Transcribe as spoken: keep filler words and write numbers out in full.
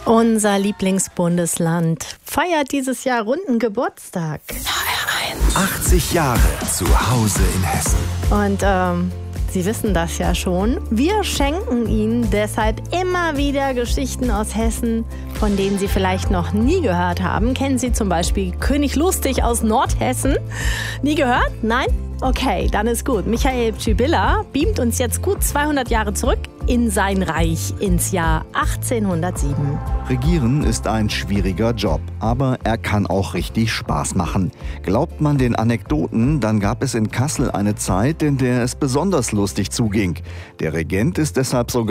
Unser Lieblingsbundesland feiert dieses Jahr runden Geburtstag. achtzig Jahre zu Hause in Hessen. Und ähm, Sie wissen das ja schon. Wir schenken Ihnen deshalb immer wieder Geschichten aus Hessen, von denen Sie vielleicht noch nie gehört haben. Kennen Sie zum Beispiel König Lustig aus Nordhessen? Nie gehört? Nein? Okay, dann ist gut. Michael Przybilla beamt uns jetzt gut zweihundert Jahre zurück in sein Reich, ins Jahr achtzehnhundertsieben. Regieren ist ein schwieriger Job, aber er kann auch richtig Spaß machen. Glaubt man den Anekdoten, dann gab es in Kassel eine Zeit, in der es besonders lustig zuging. Der Regent ist deshalb sogar